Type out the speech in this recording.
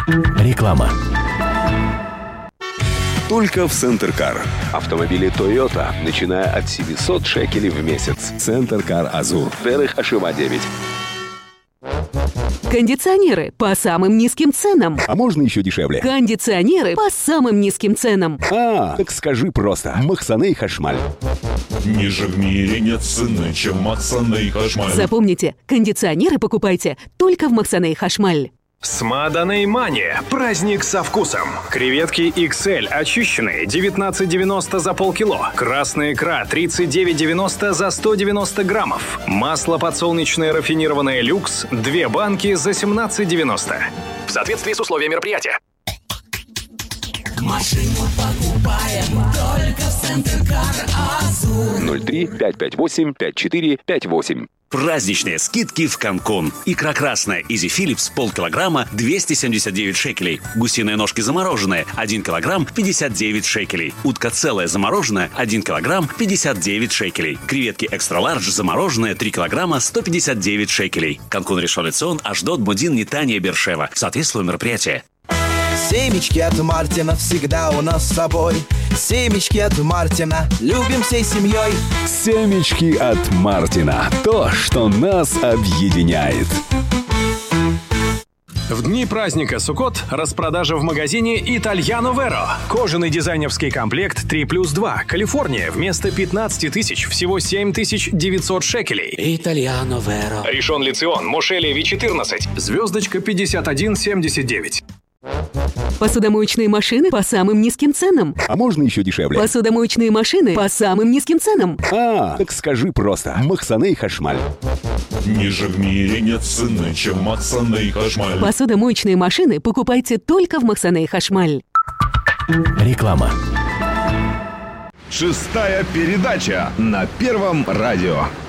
Реклама. Только в Центр Кар. Автомобили Toyota, начиная от 700 шекелей в месяц. Центр Кар Азур. Дерих Ашива 9. Кондиционеры по самым низким ценам. А можно еще дешевле? Кондиционеры по самым низким ценам. Так скажи просто. Махсаней Хашмаль. Ниже в мире нет цены, чем Махсаней Хашмаль. Запомните, кондиционеры покупайте только в Махсаней Хашмаль. Смаданей Мания. Праздник со вкусом. Креветки XL очищенные 19,90 за полкило. Красная икра 39,90 за 190 граммов. Масло подсолнечное рафинированное люкс 2 банки за 17,90. В соответствии с условиями мероприятия. Машину покупаем только в Центр Кар Азур. 03 558 5458. Праздничные скидки в Канкун. Икра красная Изи Филлипс полкилограмма 279 шекелей. Гусиные ножки замороженные 1 килограмм 59 шекелей. Утка целая замороженная 1 килограмм 59 шекелей. Креветки экстра лардж замороженные 3 килограмма 159 шекелей. Канкун, Ришон ле-Цион, Ашдод, Модин, Нетания, Бершева. Соответствует мероприятие. Семечки от Мартина всегда у нас с собой. Семечки от Мартина любим всей семьей. Семечки от Мартина. То, что нас объединяет. В дни праздника Суккот распродажа в магазине Итальяно Веро. Кожаный дизайнерский комплект 3+2. Калифорния. Вместо 15 тысяч всего 7900 шекелей. Итальяно Веро. Ришон ле-Цион. Моше Леви 14. Звездочка 5179. Посудомоечные машины по самым низким ценам. А можно еще дешевле? Посудомоечные машины по самым низким ценам. Так скажи просто. Махсаней Хашмаль. Ниже в мире нет цены, чем Махсаней Хашмаль. Посудомоечные машины покупайте только в Махсаней Хашмаль. Реклама. 6-я передача на Первом радио.